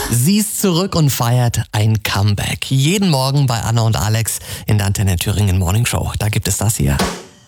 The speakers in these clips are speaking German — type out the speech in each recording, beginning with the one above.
Sie ist zurück und feiert ein Comeback. Jeden Morgen bei Anna und Alex in der Antenne Thüringen Morning Show. Da gibt es das hier.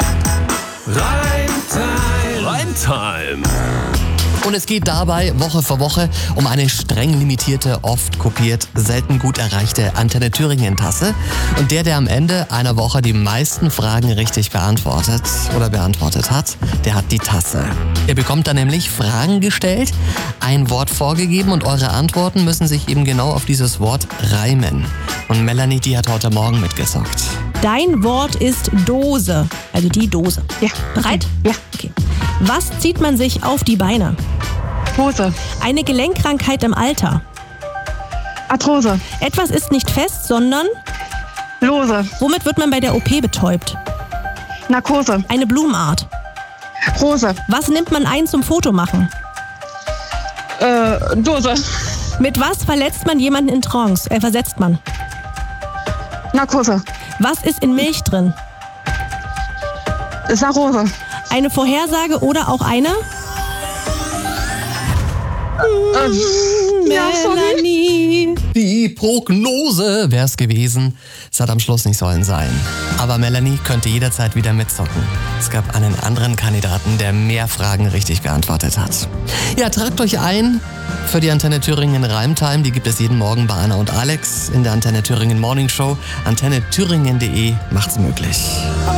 Rhyme-Time. Und es geht dabei Woche für Woche um eine streng limitierte, oft kopiert, selten gut erreichte Antenne Thüringen Tasse. Und der am Ende einer Woche die meisten Fragen richtig beantwortet hat, der hat die Tasse. Ihr bekommt dann nämlich Fragen gestellt, ein Wort vorgegeben und eure Antworten müssen sich eben genau auf dieses Wort reimen. Und Melanie, die hat heute Morgen mitgesockt. Dein Wort ist Dose, also die Dose. Ja. Bereit? Ja. Okay. Was zieht man sich auf die Beine? Hose. Eine Gelenkkrankheit im Alter. Arthrose. Etwas ist nicht fest, sondern Lose. womit wird man bei der OP betäubt? Narkose. Eine Blumenart. Rose. Was nimmt man ein zum Fotomachen? Dose. Mit was versetzt man jemanden in Trance? Versetzt man. Narkose. Was ist in Milch drin? Sarose. Eine Vorhersage oder auch eine? Ja, sorry. Melanie. Die Prognose wär's gewesen. Es hat am Schluss nicht sollen sein. Aber Melanie könnte jederzeit wieder mitzocken. Es gab einen anderen Kandidaten, der mehr Fragen richtig beantwortet hat. Ja, tragt euch ein für die Antenne Thüringen Rhyme-Time. Die gibt es jeden Morgen bei Anna und Alex in der Antenne Thüringen Morning Show. AntenneThüringen.de macht's möglich.